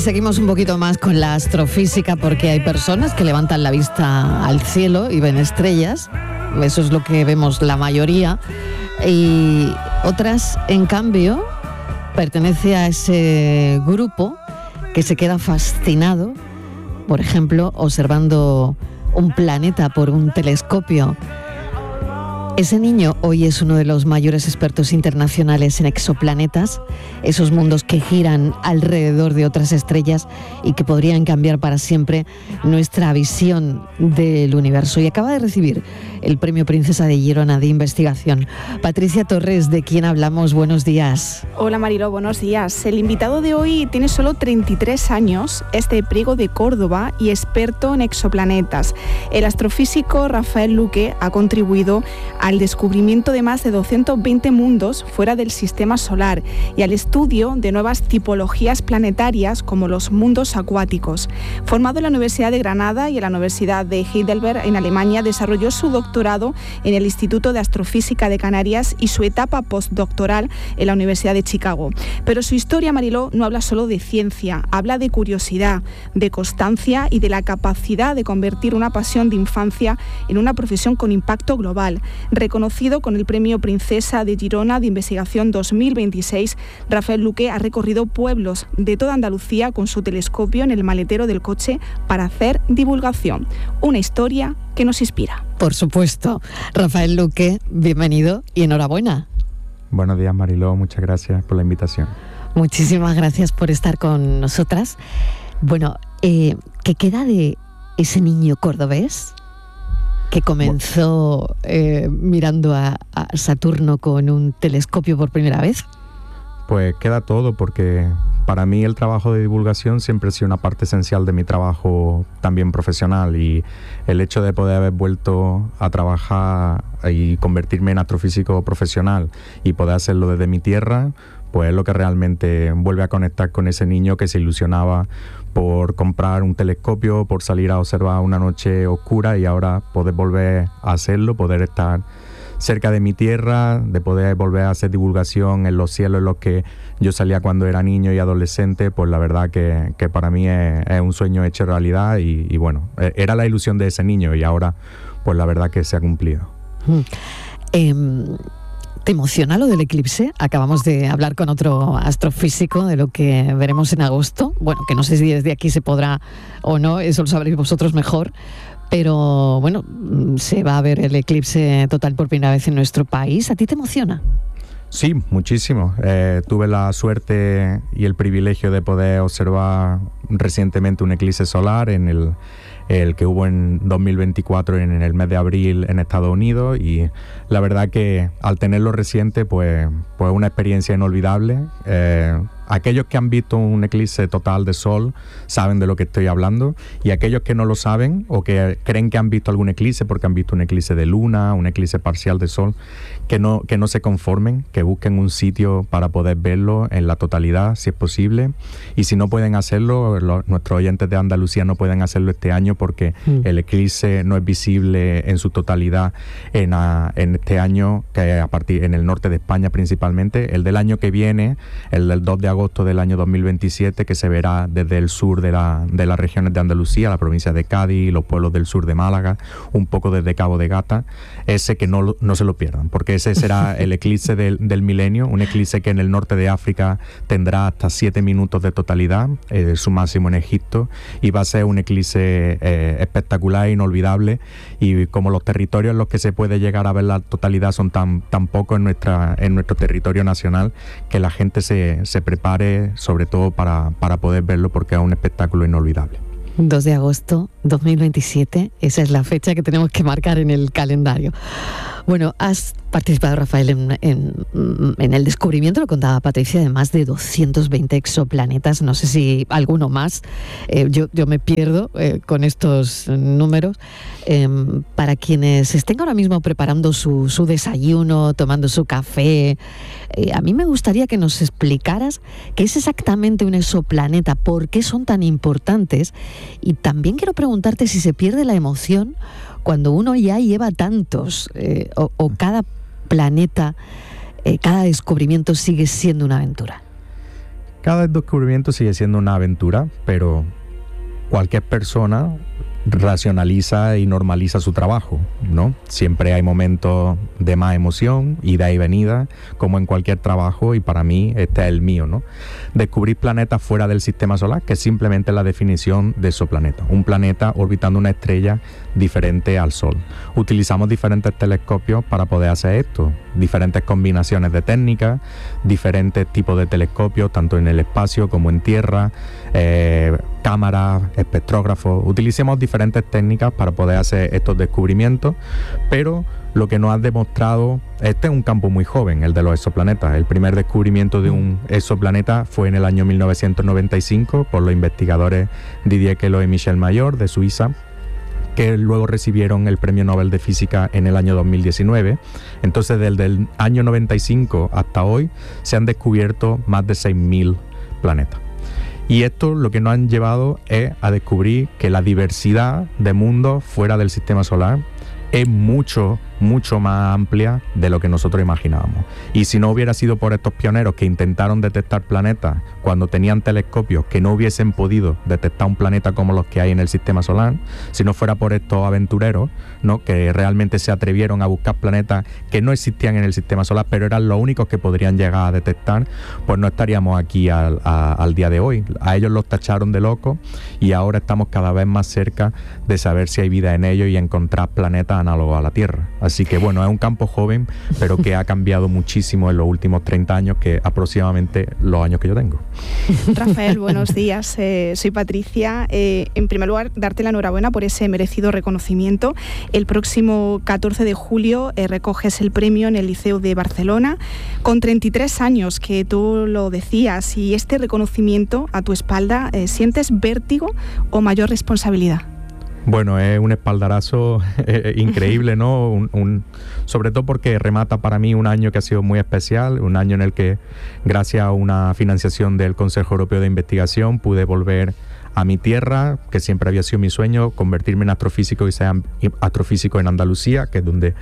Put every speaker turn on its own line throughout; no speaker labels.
seguimos un poquito más con la astrofísica, porque hay personas que levantan la vista al cielo y ven estrellas. Eso es lo que vemos la mayoría. Y otras, en cambio, pertenece a ese grupo que se queda fascinado, por ejemplo, observando un planeta por un telescopio. Ese niño hoy es uno de los mayores expertos internacionales en exoplanetas, esos mundos que giran alrededor de otras estrellas y que podrían cambiar para siempre nuestra visión del universo. Y acaba de recibir el Premio Princesa de Girona de Investigación. Patricia Torres, ¿de quién hablamos? Buenos días.
Hola Mariló, buenos días. El invitado de hoy tiene solo 33 años, es de Priego de Córdoba y experto en exoplanetas. El astrofísico Rafael Luque ha contribuido al descubrimiento de más de 220 mundos fuera del sistema solar y al estudio de nuevas tipologías planetarias como los mundos acuáticos. Formado en la Universidad de Granada y en la Universidad de Heidelberg en Alemania, desarrolló su doctorado en el Instituto de Astrofísica de Canarias y su etapa postdoctoral en la Universidad de Chicago. Pero su historia, Mariló, no habla solo de ciencia, habla de curiosidad, de constancia y de la capacidad de convertir una pasión de infancia en una profesión con impacto global. Reconocido con el Premio Princesa de Girona de Investigación 2026, Rafael Luque ha recorrido pueblos de toda Andalucía con su telescopio en el maletero del coche para hacer divulgación. Una historia que nos inspira.
Por supuesto. Rafael Luque, bienvenido y enhorabuena.
Buenos días, Mariló, muchas gracias por la invitación.
Muchísimas gracias por estar con nosotras. Bueno, ¿qué queda de ese niño cordobés que comenzó mirando a Saturno con un telescopio por primera vez?
Pues queda todo, porque para mí el trabajo de divulgación siempre ha sido una parte esencial de mi trabajo también profesional, y el hecho de poder haber vuelto a trabajar y convertirme en astrofísico profesional y poder hacerlo desde mi tierra, pues es lo que realmente vuelve a conectar con ese niño que se ilusionaba por comprar un telescopio, por salir a observar una noche oscura, y ahora poder volver a hacerlo, poder estar cerca de mi tierra, de poder volver a hacer divulgación en los cielos en los que yo salía cuando era niño y adolescente. Pues la verdad que para mí es un sueño hecho realidad, y bueno, era la ilusión de ese niño y ahora pues la verdad que se ha cumplido.
¿Te emociona lo del eclipse? Acabamos de hablar con otro astrofísico de lo que veremos en agosto. Bueno, que no sé si desde aquí se podrá o no, eso lo sabréis vosotros mejor. Pero bueno, se va a ver el eclipse total por primera vez en nuestro país. ¿A ti te emociona?
Sí, muchísimo. Tuve la suerte y el privilegio de poder observar recientemente un eclipse solar en el que hubo en 2024 en el mes de abril en Estados Unidos, y la verdad que al tenerlo reciente pues una experiencia inolvidable. Aquellos que han visto un eclipse total de sol saben de lo que estoy hablando, y aquellos que no lo saben o que creen que han visto algún eclipse porque han visto un eclipse de luna, un eclipse parcial de sol, que no se conformen, que busquen un sitio para poder verlo en la totalidad si es posible, y si no pueden hacerlo, nuestros oyentes de Andalucía no pueden hacerlo este año porque el eclipse no es visible en su totalidad en este año, que a partir en el norte de España principalmente. El del año que viene, el del 2 de agosto del año 2027, que se verá desde el sur de las regiones de Andalucía, la provincia de Cádiz, los pueblos del sur de Málaga, un poco desde Cabo de Gata. Ese que no se lo pierdan, porque ese será el eclipse del milenio, un eclipse que en el norte de África tendrá hasta 7 minutos de totalidad, su máximo en Egipto, y va a ser un eclipse espectacular e inolvidable. Y como los territorios en los que se puede llegar a ver la totalidad son tan pocos en nuestro territorio nacional, que la gente se prepare sobre todo para poder verlo, porque es un espectáculo inolvidable.
2 de agosto 2027, esa es la fecha que tenemos que marcar en el calendario. Bueno, has participado, Rafael, en el descubrimiento, lo contaba Patricia, de más de 220 exoplanetas, no sé si alguno más. Yo me pierdo con estos números. Para quienes estén ahora mismo preparando su desayuno, tomando su café, a mí me gustaría que nos explicaras qué es exactamente un exoplaneta, por qué son tan importantes, y también quiero preguntarte si se pierde la emoción cuando uno ya lleva tantos, o cada planeta, cada descubrimiento sigue siendo una aventura.
Cada descubrimiento sigue siendo una aventura, pero cualquier persona racionaliza y normaliza su trabajo, ¿no? Siempre hay momentos de más emoción, ida y venida, como en cualquier trabajo, y para mí este es el mío, ¿no? Descubrir planetas fuera del sistema solar, que es simplemente la definición de exoplaneta, un planeta orbitando una estrella diferente al Sol. Utilizamos diferentes telescopios para poder hacer esto, diferentes combinaciones de técnicas, diferentes tipos de telescopios, tanto en el espacio como en tierra, cámaras, espectrógrafos. Utilicemos diferentes técnicas para poder hacer estos descubrimientos, pero lo que nos ha demostrado, este es un campo muy joven, el de los exoplanetas. El primer descubrimiento de un exoplaneta fue en el año 1995 por los investigadores Didier Queloz y Michel Mayor de Suiza, que luego recibieron el Premio Nobel de Física en el año 2019. Entonces, desde el año 95 hasta hoy, se han descubierto más de 6.000 planetas. Y esto lo que nos han llevado es a descubrir que la diversidad de mundos fuera del sistema solar es mucho más amplia de lo que nosotros imaginábamos. Y si no hubiera sido por estos pioneros que intentaron detectar planetas cuando tenían telescopios que no hubiesen podido detectar un planeta como los que hay en el sistema solar, si no fuera por estos aventureros, ¿no?, que realmente se atrevieron a buscar planetas que no existían en el sistema solar, pero eran los únicos que podrían llegar a detectar, pues no estaríamos aquí al día de hoy. A ellos los tacharon de locos y ahora estamos cada vez más cerca de saber si hay vida en ellos y encontrar planetas análogos a la Tierra. Así que bueno, es un campo joven, pero que ha cambiado muchísimo en los últimos 30 años, que aproximadamente los años que yo tengo.
Rafael, buenos días. Soy Patricia. En primer lugar, darte la enhorabuena por ese merecido reconocimiento. El próximo 14 de julio recoges el premio en el Liceo de Barcelona, con 33 años, que tú lo decías, y este reconocimiento a tu espalda, ¿sientes vértigo o mayor responsabilidad?
Bueno, es un espaldarazo increíble, ¿no? Sobre todo porque remata para mí un año que ha sido muy especial, un año en el que, gracias a una financiación del Consejo Europeo de Investigación, pude volver a mi tierra, que siempre había sido mi sueño, convertirme en astrofísico y ser astrofísico en Andalucía, que es donde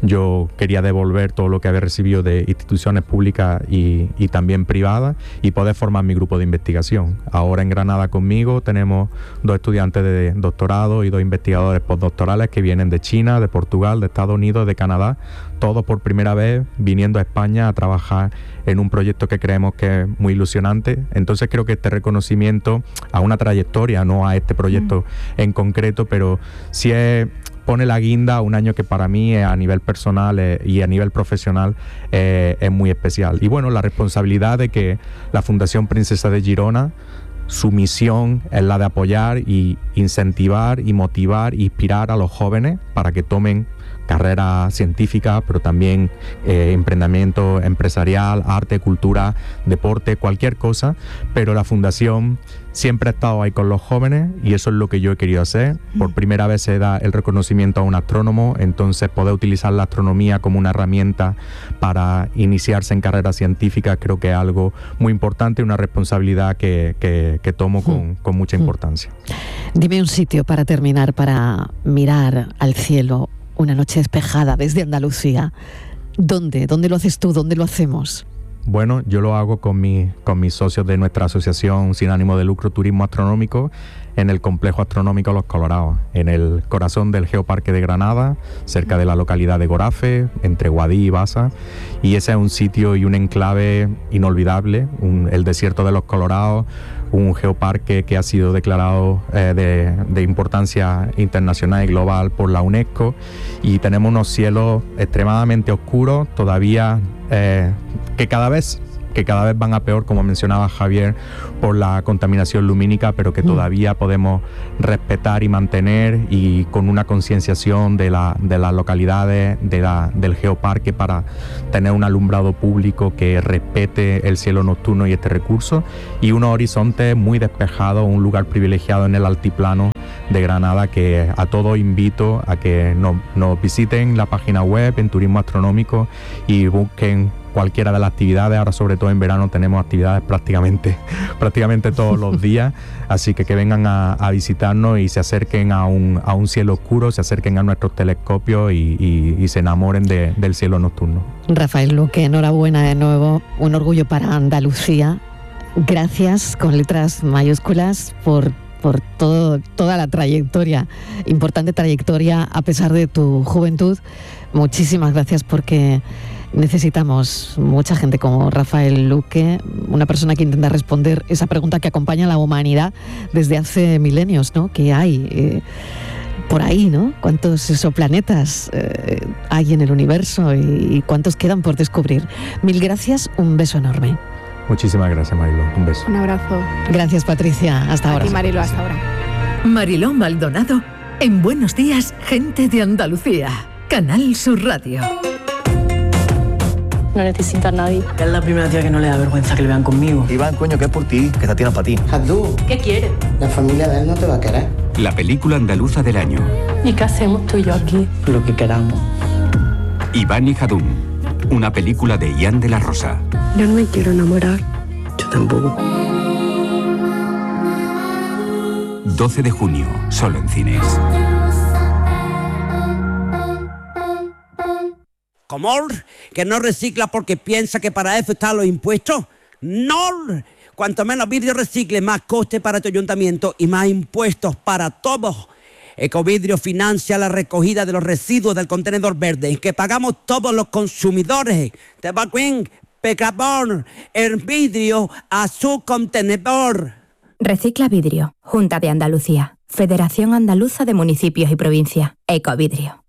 yo quería devolver todo lo que había recibido de instituciones públicas y también privadas, y poder formar mi grupo de investigación. Ahora en Granada conmigo tenemos 2 estudiantes de doctorado y 2 investigadores postdoctorales que vienen de China, de Portugal, de Estados Unidos, de Canadá, todos por primera vez viniendo a España a trabajar en un proyecto que creemos que es muy ilusionante. Entonces creo que este reconocimiento a una trayectoria, no a este proyecto en concreto, pero sí pone la guinda a un año que para mí a nivel personal y a nivel profesional es muy especial. Y bueno, la responsabilidad de que la Fundación Princesa de Girona, su misión es la de apoyar y incentivar y motivar e inspirar a los jóvenes para que tomen carrera científica, pero también emprendimiento empresarial, arte, cultura, deporte, cualquier cosa. Pero la Fundación siempre ha estado ahí con los jóvenes y eso es lo que yo he querido hacer. Por primera vez se da el reconocimiento a un astrónomo, entonces poder utilizar la astronomía como una herramienta para iniciarse en carreras científicas creo que es algo muy importante, una responsabilidad que tomo con mucha importancia.
Dime un sitio para terminar, para mirar al cielo una noche despejada desde Andalucía. ¿Dónde? ¿Dónde lo haces tú? ¿Dónde lo hacemos?
Bueno, yo lo hago con mis socios de nuestra asociación sin ánimo de lucro Turismo Astronómico en el Complejo Astronómico Los Colorados, en el corazón del Geoparque de Granada, cerca de la localidad de Gorafe, entre Guadí y Baza. Y ese es un sitio y un enclave inolvidable, el desierto de Los Colorados, un geoparque que ha sido declarado de importancia internacional y global por la UNESCO, y tenemos unos cielos extremadamente oscuros, todavía que cada vez van a peor, como mencionaba Javier, por la contaminación lumínica, pero que todavía podemos respetar y mantener, y con una concienciación de las localidades del geoparque para tener un alumbrado público que respete el cielo nocturno y este recurso, y unos horizontes muy despejados, un lugar privilegiado en el altiplano de Granada, que a todos invito a que nos visiten la página web en Turismo Astronómico y busquen cualquiera de las actividades. Ahora, sobre todo en verano, tenemos actividades prácticamente todos los días, así que vengan a visitarnos y se acerquen a un cielo oscuro, se acerquen a nuestros telescopios y se enamoren del cielo nocturno.
Rafael Luque, enhorabuena de nuevo, un orgullo para Andalucía gracias con letras mayúsculas por toda la trayectoria, importante trayectoria a pesar de tu juventud. Muchísimas gracias, porque necesitamos mucha gente como Rafael Luque, una persona que intenta responder esa pregunta que acompaña a la humanidad desde hace milenios, ¿no? ¿Qué hay por ahí, ¿no? ¿Cuántos exoplanetas hay en el universo y cuántos quedan por descubrir? Mil gracias, un beso enorme.
Muchísimas gracias, Mariló. Un beso.
Un abrazo.
Gracias, Patricia. Hasta ahora.
A ti, Mariló, hasta ahora.
Mariló Maldonado en Buenos Días, Gente de Andalucía. Canal Sur Radio.
No necesito a nadie.
Es la primera tía que no le da vergüenza que le vean conmigo.
Iván, coño, que es por ti, que esta tía no es para ti.
Abdú,
¿Qué quieres?
la familia de él no te va a querer.
La película andaluza del año.
¿Y qué hacemos tú y yo aquí?
Lo que queramos.
Iván y Jadún. Una película de Ian de la Rosa.
Yo no me quiero enamorar.
Yo tampoco.
12 de junio, solo en cines.
¿Cómo? ¿Que no recicla porque piensa que para eso están los impuestos? ¡No! Cuanto menos vidrio recicle, más coste para tu ayuntamiento y más impuestos para todos. Ecovidrio financia la recogida de los residuos del contenedor verde que pagamos todos los consumidores. Te va bien, pecador, el vidrio a su contenedor.
Recicla Vidrio, Junta de Andalucía, Federación Andaluza de Municipios y Provincias, Ecovidrio.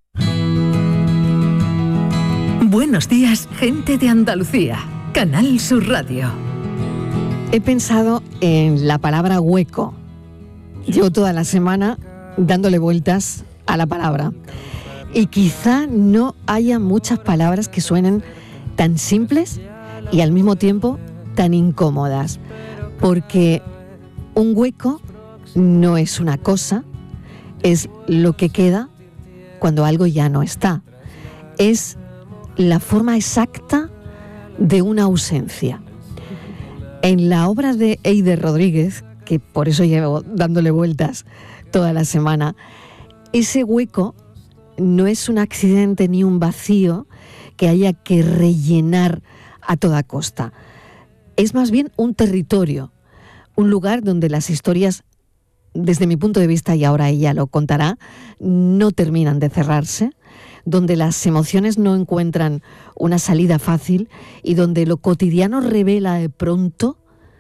Buenos días, Gente de Andalucía. Canal Sur Radio.
He pensado en la palabra hueco. Llevo toda la semana dándole vueltas a la palabra. Y quizá no haya muchas palabras que suenen tan simples y al mismo tiempo tan incómodas. Porque un hueco no es una cosa, es lo que queda cuando algo ya no está. Es la forma exacta de una ausencia. En la obra de Eider Rodríguez, que por eso llevo dándole vueltas toda la semana, ese hueco no es un accidente ni un vacío que haya que rellenar a toda costa. Es más bien un territorio, un lugar donde las historias, desde mi punto de vista, y ahora ella lo contará, no terminan de cerrarse, donde las emociones no encuentran una salida fácil y donde lo cotidiano revela de pronto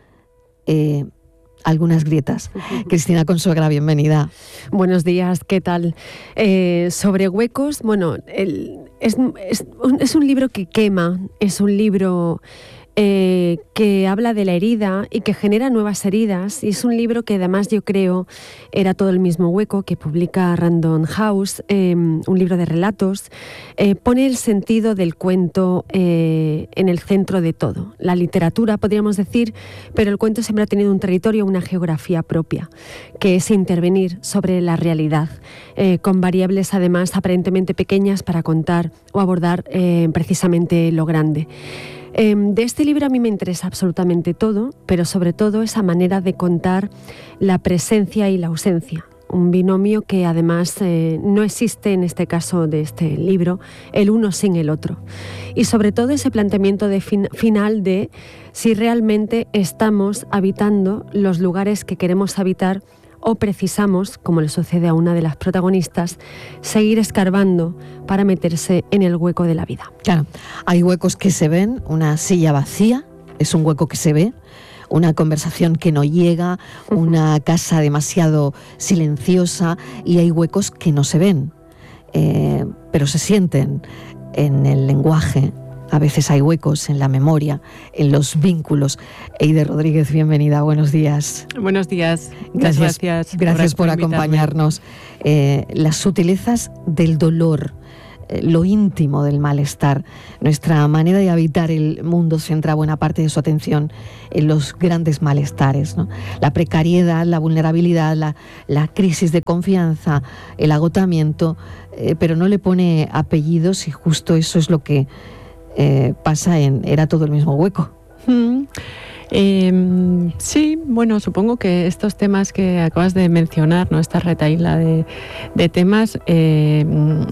algunas grietas. Cristina Consuegra, bienvenida.
Buenos días, ¿qué tal? Sobre huecos, bueno, es un libro que quema, es un libro que habla de la herida y que genera nuevas heridas, y es un libro que además yo creo era todo el mismo hueco, que publica Random House, un libro de relatos, pone el sentido del cuento en el centro de todo. La literatura, podríamos decir, pero el cuento siempre ha tenido un territorio, una geografía propia, que es intervenir sobre la realidad, con variables además aparentemente pequeñas para contar o abordar precisamente lo grande. De este libro a mí me interesa absolutamente todo, pero sobre todo esa manera de contar la presencia y la ausencia. Un binomio que además no existe en este caso de este libro, el uno sin el otro. Y sobre todo ese planteamiento de final de si realmente estamos habitando los lugares que queremos habitar o precisamos, como le sucede a una de las protagonistas, seguir escarbando para meterse en el hueco de la vida.
Claro, hay huecos que se ven, una silla vacía es un hueco que se ve, una conversación que no llega, una casa demasiado silenciosa, y hay huecos que no se ven, pero se sienten en el lenguaje. A veces hay huecos en la memoria, en los vínculos. Eider Rodríguez, bienvenida, buenos días.
Buenos días,
gracias por acompañarnos. Las sutilezas del dolor, lo íntimo del malestar. Nuestra manera de habitar el mundo centra buena parte de su atención en los grandes malestares, ¿no? La precariedad, la vulnerabilidad, la crisis de confianza, el agotamiento, pero no le pone apellidos, y justo eso es lo que pasa en Era todo el mismo hueco.
Sí, bueno, supongo que estos temas que acabas de mencionar, ¿no? Esta retahíla de temas,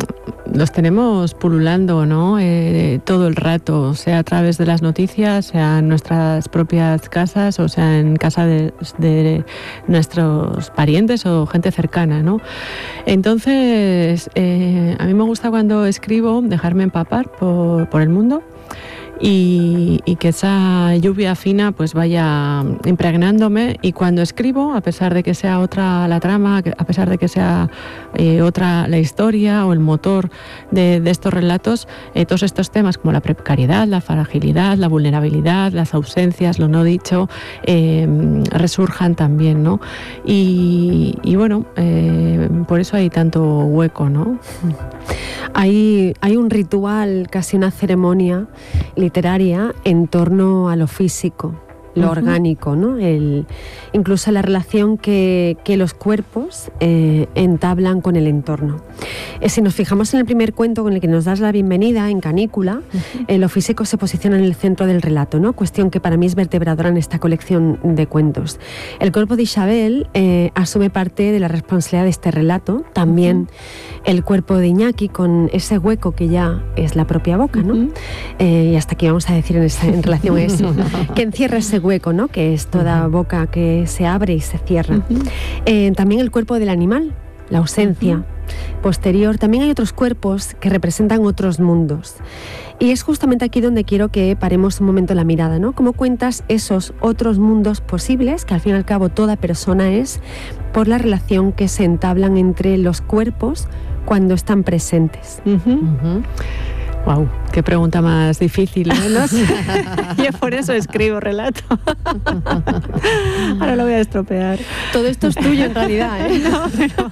los tenemos pululando, ¿no? Todo el rato, sea a través de las noticias, sea en nuestras propias casas o sea en casa de nuestros parientes o gente cercana, ¿no? Entonces, a mí me gusta cuando escribo dejarme empapar por el mundo y que esa lluvia fina pues vaya impregnándome, y cuando escribo, a pesar de que sea otra la trama, a pesar de que sea otra la historia o el motor de estos relatos, todos estos temas como la precariedad, la fragilidad, la vulnerabilidad, las ausencias, lo no dicho, resurjan también, ¿no? Y bueno, por eso hay tanto hueco, ¿no?
Hay un ritual, casi una ceremonia literaria en torno a lo físico, lo orgánico, ¿no? Incluso la relación que los cuerpos entablan con el entorno. Si nos fijamos en el primer cuento con el que nos das la bienvenida, en Canícula, lo físico se posiciona en el centro del relato, ¿no? Cuestión que para mí es vertebradora en esta colección de cuentos. El cuerpo de Isabel asume parte de la responsabilidad de este relato, también el cuerpo de Iñaki, con ese hueco que ya es la propia boca, ¿no? Y hasta aquí vamos a decir en relación a eso, que encierra ese hueco, ¿no? Que es toda boca que se abre y se cierra. También el cuerpo del animal, la ausencia posterior. También hay otros cuerpos que representan otros mundos. Y es justamente aquí donde quiero que paremos un momento la mirada, ¿no? ¿Cómo cuentas esos otros mundos posibles, que al fin y al cabo toda persona es, por la relación que se entablan entre los cuerpos cuando están presentes?
Wow, qué pregunta más difícil, ¿no? Yo por eso escribo relato. Ahora lo voy a estropear.
Todo esto es tuyo en realidad, ¿eh?
No, pero...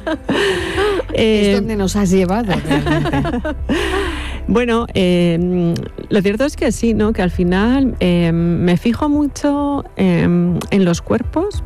es donde nos has llevado realmente.
Bueno, lo cierto es que sí, ¿no? Que al final me fijo mucho en los cuerpos.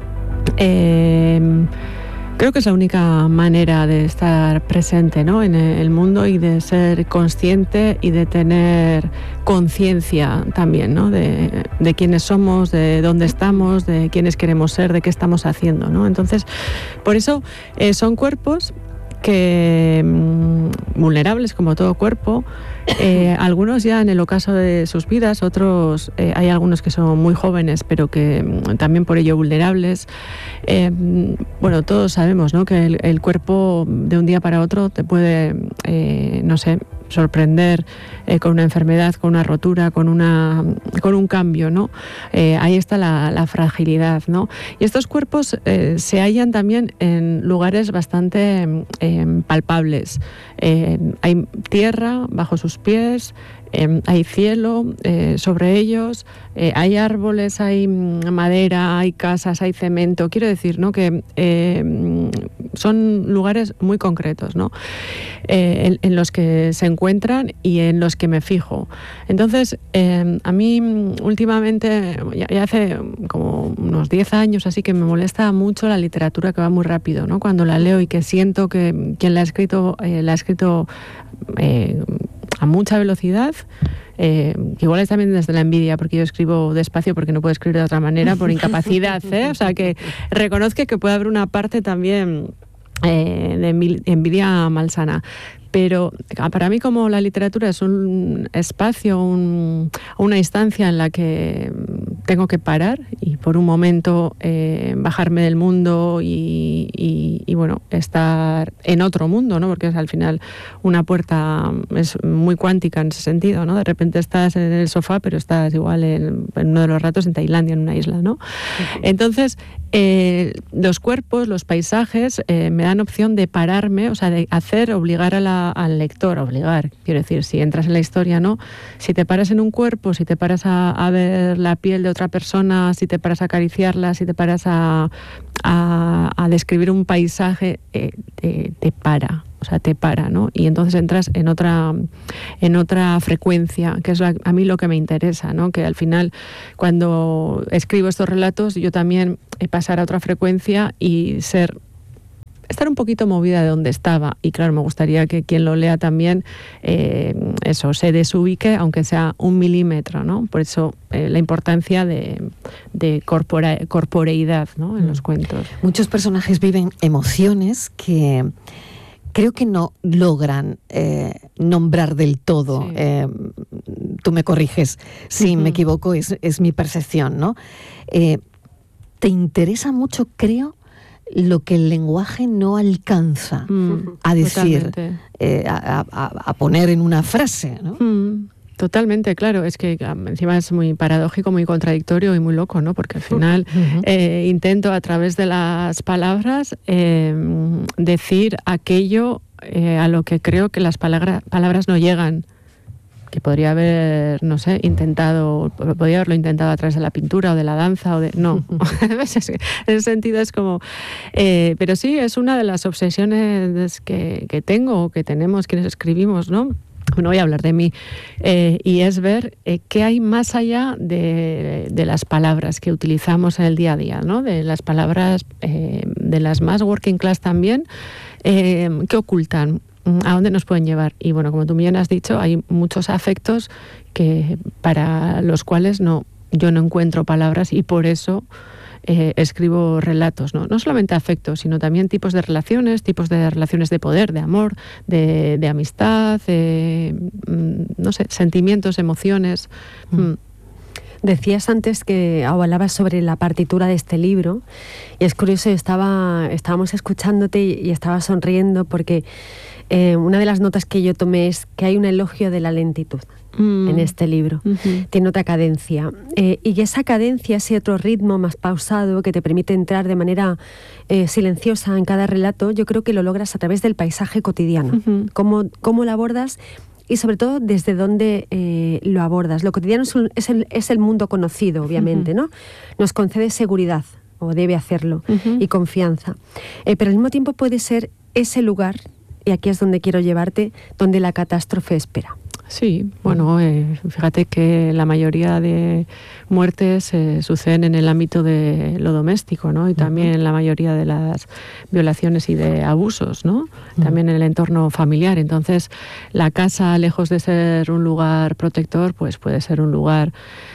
Creo que es la única manera de estar presente, ¿no? En el mundo, y de ser consciente y de tener conciencia también, ¿no? De quiénes somos, de dónde estamos, de quiénes queremos ser, de qué estamos haciendo, ¿no? Entonces, por eso son cuerpos que vulnerables, como todo cuerpo, algunos ya en el ocaso de sus vidas, otros hay algunos que son muy jóvenes pero que también por ello vulnerables. Bueno, todos sabemos, ¿no? Que el cuerpo de un día para otro te puede, no sé, sorprender con una enfermedad, con una rotura, con un cambio, ¿no? Ahí está la fragilidad, ¿no? Y estos cuerpos se hallan también en lugares bastante palpables. Hay tierra bajo sus pies, hay cielo sobre ellos, hay árboles, hay madera, hay casas, hay cemento. Quiero decir, ¿no? Que son lugares muy concretos, ¿no? En los que se encuentran y en los que me fijo. Entonces, a mí últimamente, ya hace como unos 10 años así, que me molesta mucho la literatura que va muy rápido, ¿no? Cuando la leo y que siento que quien la ha escrito a mucha velocidad. Igual es también desde la envidia, porque yo escribo despacio porque no puedo escribir de otra manera por incapacidad, O sea, que reconozco que puede haber una parte también de envidia malsana. Pero para mí, como la literatura es un espacio, una instancia en la que tengo que parar y por un momento bajarme del mundo y bueno, estar en otro mundo, ¿no? Porque es al final una puerta, es muy cuántica en ese sentido, ¿no? De repente estás en el sofá, pero estás igual en uno de los ratos en Tailandia, en una isla, ¿no? Entonces, los cuerpos, los paisajes me dan opción de pararme, o sea, de obligar al lector, quiero decir, si entras en la historia, ¿no? Si te paras en un cuerpo, si te paras a ver la piel de otra persona, si te paras a acariciarla, si te paras a describir un paisaje, te para. O sea, te para, ¿no? Y entonces entras en otra frecuencia, que es a mí lo que me interesa, ¿no? Que al final, cuando escribo estos relatos, yo también pasar a otra frecuencia y estar un poquito movida de donde estaba. Y claro, me gustaría que quien lo lea también se desubique, aunque sea 1 milímetro, ¿no? Por eso la importancia de corporeidad, ¿no? En los cuentos.
Muchos personajes viven emociones que creo que no logran nombrar del todo. Sí. Tú me corriges si me equivoco, es mi percepción, ¿no? Te interesa mucho, creo, lo que el lenguaje no alcanza a decir, a poner en una frase, ¿no?
Totalmente, claro. Es que encima es muy paradójico, muy contradictorio y muy loco, ¿no? Porque al final intento a través de las palabras decir aquello a lo que creo que las palabras no llegan. Que podría haber, no sé, podría haberlo intentado a través de la pintura o de la danza o de... No, en ese sentido es como... pero sí, es una de las obsesiones que tengo o que tenemos quienes escribimos, ¿no? No voy a hablar de mí, y es ver qué hay más allá de las palabras que utilizamos en el día a día, ¿no? De las palabras, de las más working class también, que ocultan, a dónde nos pueden llevar. Y bueno, como tú bien has dicho, hay muchos afectos que para los cuales yo no encuentro palabras y por eso escribo relatos, ¿no? No solamente afectos, sino también tipos de relaciones de poder, de amor, de amistad, no sé, sentimientos, emociones.
Decías antes que hablabas sobre la partitura de este libro y es curioso, estábamos escuchándote y estaba sonriendo porque una de las notas que yo tomé es que hay un elogio de la lentitud en este libro. Tiene otra cadencia. Y esa cadencia, ese otro ritmo más pausado que te permite entrar de manera silenciosa en cada relato, yo creo que lo logras a través del paisaje cotidiano. Cómo lo abordas y sobre todo desde dónde lo abordas. Lo cotidiano es el mundo conocido, obviamente, ¿no? Nos concede seguridad, o debe hacerlo, y confianza. Pero al mismo tiempo puede ser ese lugar, y aquí es donde quiero llevarte, donde la catástrofe espera.
Sí, bueno, fíjate que la mayoría de muertes suceden en el ámbito de lo doméstico, ¿no? Y también la mayoría de las violaciones y de abusos, ¿no? También en el entorno familiar. Entonces, la casa, lejos de ser un lugar protector, pues puede ser un lugar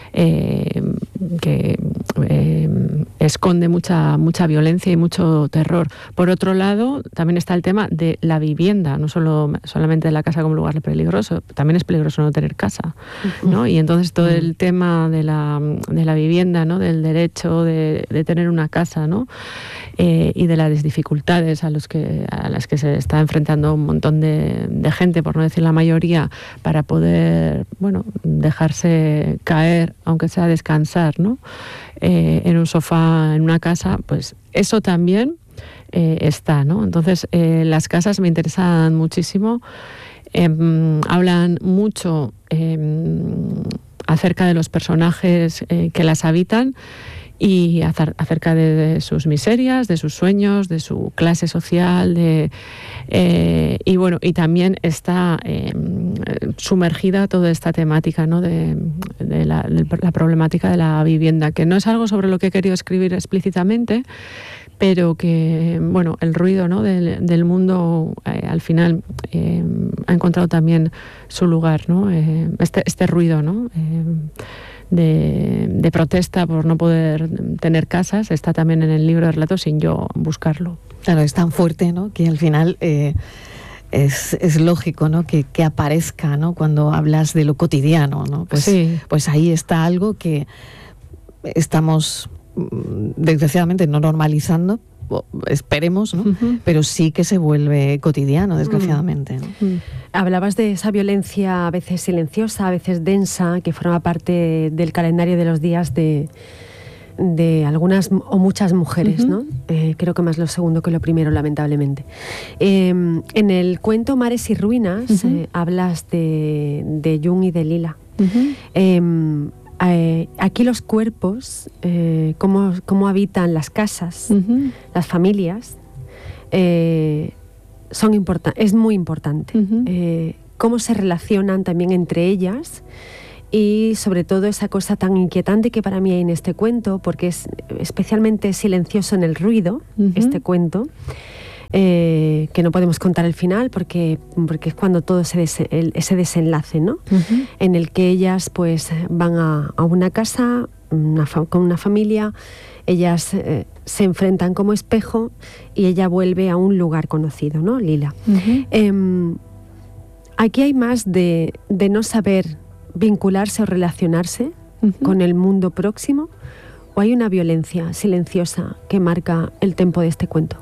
que esconde mucha violencia y mucho terror. Por otro lado, también está el tema de la vivienda, no solamente de la casa como lugar peligroso, también es peligroso no tener casa, ¿no? Y entonces todo el tema de la vivienda, ¿no? Del derecho de tener una casa, ¿no? Y de las dificultades a las que se está enfrentando un montón de gente, por no decir la mayoría, para poder, bueno, dejarse caer, aunque sea descansar, ¿no? En un sofá, en una casa, pues eso también está, ¿no? Entonces, las casas me interesan muchísimo. Hablan mucho acerca de los personajes que las habitan y acerca de sus miserias, de sus sueños, de su clase social, y bueno, y también está sumergida toda esta temática, ¿no? de la problemática de la vivienda, que no es algo sobre lo que he querido escribir explícitamente, pero que, bueno, el ruido, ¿no? del mundo al final ha encontrado también su lugar, ¿no? Este ruido, ¿no? De protesta por no poder tener casas está también en el libro de relatos sin yo buscarlo.
Claro, es tan fuerte, ¿no? Que al final es lógico, ¿no? que aparezca, ¿no? Cuando hablas de lo cotidiano, ¿no? Pues, sí. Pues ahí está algo que estamos desgraciadamente no normalizando, esperemos, ¿no? Pero sí que se vuelve cotidiano, desgraciadamente, ¿no?
Hablabas de esa violencia a veces silenciosa, a veces densa, que forma parte del calendario de los días de algunas o muchas mujeres, ¿no? Creo que más lo segundo que lo primero, lamentablemente. En el cuento Mares y Ruinas hablas de Jung y de Lila. Aquí los cuerpos, cómo habitan las casas, las familias, es muy importante. Cómo se relacionan también entre ellas y sobre todo esa cosa tan inquietante que para mí hay en este cuento, porque es especialmente silencioso en el ruido, este cuento. Que no podemos contar el final porque es cuando todo ese desenlace, ¿no? En el que ellas pues van a una casa
con una familia, ellas se enfrentan como espejo y ella vuelve a un lugar conocido, ¿no? Lila. Aquí hay más de no saber vincularse o relacionarse con el mundo próximo, o hay una violencia silenciosa que marca el tempo de este cuento.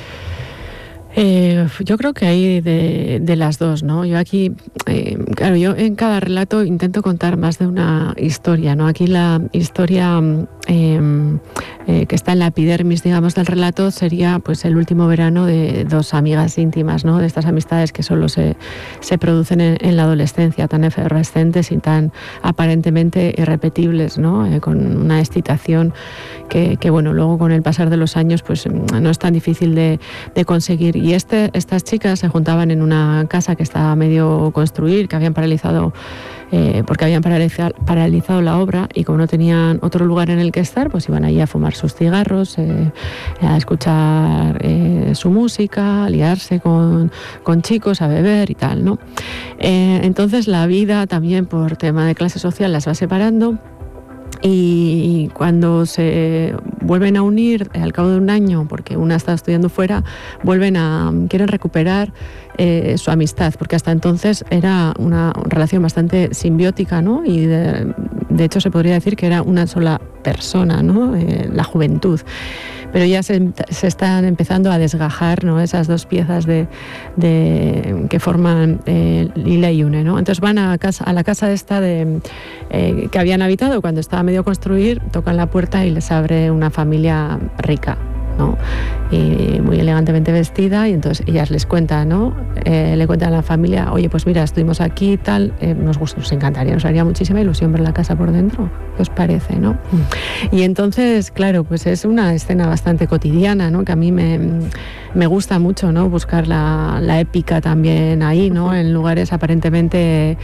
Yo creo que hay de las dos, ¿no? Yo aquí, claro, yo en cada relato intento contar más de una historia, ¿no? Aquí la historia que está en la epidermis, digamos, del relato sería pues el último verano de dos amigas íntimas, ¿no? De estas amistades que solo se producen en la adolescencia, tan efervescentes y tan aparentemente irrepetibles, ¿no? Con una excitación que bueno, luego con el pasar de los años pues no es tan difícil de conseguir. Y estas chicas se juntaban en una casa que estaba a medio construir, que habían paralizado porque habían paralizado la obra, y como no tenían otro lugar en el que estar, pues iban allí a fumar sus cigarros, a escuchar su música, a liarse con chicos, a beber y tal, ¿no? Entonces la vida también por tema de clase social las va separando. Y cuando se vuelven a unir al cabo de un año, porque una está estudiando fuera, quieren recuperar su amistad, porque hasta entonces era una relación bastante simbiótica, ¿no? Y de hecho se podría decir que era una sola persona, ¿no? La juventud. Pero ya se están empezando a desgajar, ¿no? Esas dos piezas que forman Lila y Une, ¿no? Entonces van a la casa esta que habían habitado cuando estaba medio construir, tocan la puerta y les abre una familia rica, ¿no? Y muy elegantemente vestida, y entonces ellas les cuentan, ¿no? Le cuentan a la familia: oye, pues mira, estuvimos aquí y tal, nos encantaría, nos haría muchísima ilusión ver la casa por dentro, ¿qué os parece, no? Y entonces, claro, pues es una escena bastante cotidiana, ¿no? Que a mí me gusta mucho, ¿no? Buscar la épica también ahí, ¿no? En lugares aparentemente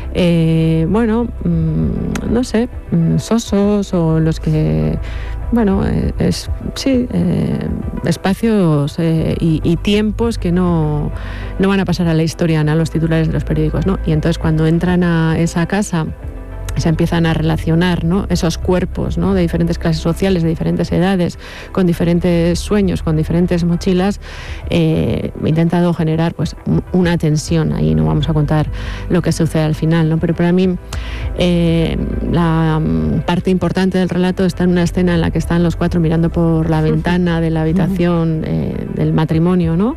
no sé, sosos, o los que, bueno, espacios y tiempos que no van a pasar a la historia, a los titulares de los periódicos, ¿no? Y entonces cuando entran a esa casa se empiezan a relacionar, ¿no? Esos cuerpos, ¿no? De diferentes clases sociales, de diferentes edades, con diferentes sueños, con diferentes mochilas. He intentado generar pues una tensión ahí. No vamos a contar lo que sucede al final, ¿no? Pero para mí la parte importante del relato está en una escena en la que están los cuatro mirando por la ventana de la habitación del matrimonio, ¿no?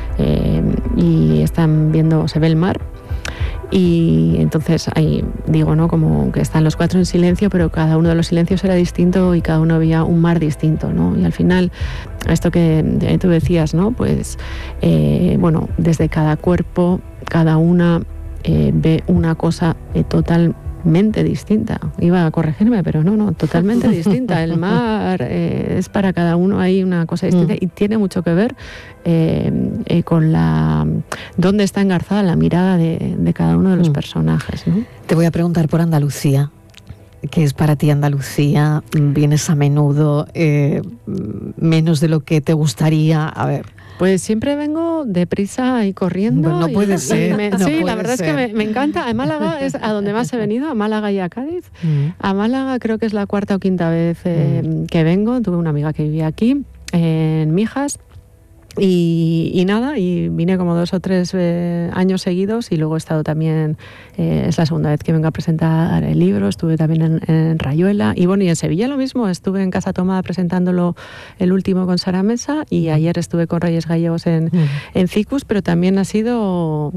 Y están viendo, se ve el mar. Y entonces ahí digo, ¿no? Como que están los cuatro en silencio, pero cada uno de los silencios era distinto y cada uno veía un mar distinto, ¿no? Y al final, esto que tú decías, ¿no? Pues, desde cada cuerpo, cada una ve una cosa totalmente distinta. Iba a corregirme, pero no, totalmente distinta. El mar es para cada uno ahí una cosa distinta y tiene mucho que ver con dónde está engarzada la mirada de cada uno de los personajes, ¿no?
Te voy a preguntar por Andalucía. ¿Qué es para ti Andalucía? ¿Vienes a menudo? ¿Menos de lo que te gustaría? A ver.
Pues siempre vengo deprisa y corriendo.
No puede ser.
La verdad es que me encanta. A Málaga es a donde más he venido, a Málaga y a Cádiz. A Málaga creo que es la cuarta o quinta vez que vengo. Tuve una amiga que vivía aquí, en Mijas. Y nada, y vine como 2 o 3 años seguidos, y luego he estado también, es la segunda vez que vengo a presentar el libro. Estuve también en Rayuela, y bueno, y en Sevilla lo mismo, estuve en Casa Tomada presentándolo el último con Sara Mesa, y ayer estuve con Reyes Gallegos en Ficus, pero también ha sido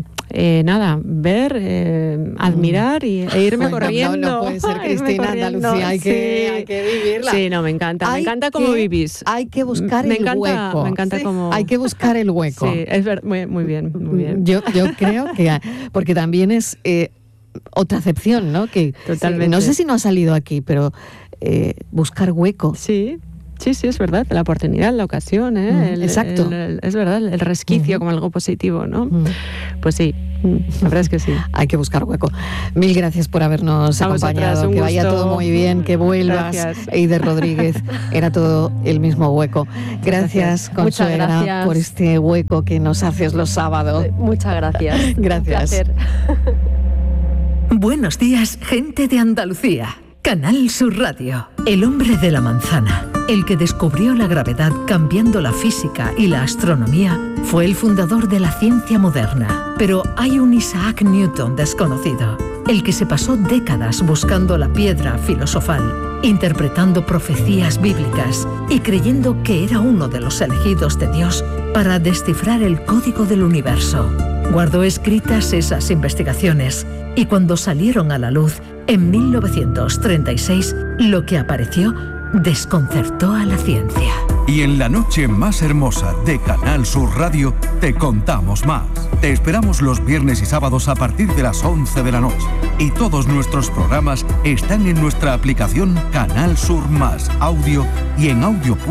ver, admirar e irme corriendo.
No puede ser, Cristina, Andalucía, hay que vivirla.
Sí, me encanta cómo vivís.
Hay que buscar el hueco.
Me encanta cómo...
Hay que buscar el hueco.
Sí, es muy bien.
Yo creo que, porque también es otra acepción, ¿no? Que
totalmente.
No sé si no ha salido aquí, pero buscar hueco.
Sí, es verdad, la oportunidad, la ocasión,
exacto.
Es verdad, el resquicio como algo positivo, ¿no? Pues sí, la verdad es que sí.
Hay que buscar hueco. Mil gracias por habernos acompañado, que vaya todo muy bien, que vuelvas. Gracias. Eider Rodríguez, era todo el mismo hueco. Gracias, Consuegra, por este hueco que nos haces los sábados.
Muchas gracias.
Gracias.
Buenos días, gente de Andalucía. Canal Sur Radio. El hombre de la manzana, el que descubrió la gravedad cambiando la física y la astronomía, fue el fundador de la ciencia moderna. Pero hay un Isaac Newton desconocido, el que se pasó décadas buscando la piedra filosofal, interpretando profecías bíblicas y creyendo que era uno de los elegidos de Dios para descifrar el código del universo. Guardó escritas esas investigaciones y cuando salieron a la luz en 1936, lo que apareció desconcertó a la ciencia.
Y en la noche más hermosa de Canal Sur Radio te contamos más. Te esperamos los viernes y sábados a partir de las 11 de la noche. Y todos nuestros programas están en nuestra aplicación Canal Sur Más Audio y en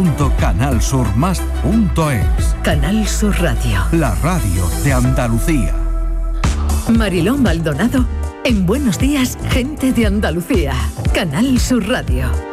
audio.canalsurmas.es.
Canal Sur Radio.
La radio de Andalucía.
Mariló Maldonado en Buenos Días, Gente de Andalucía. Canal Sur Radio.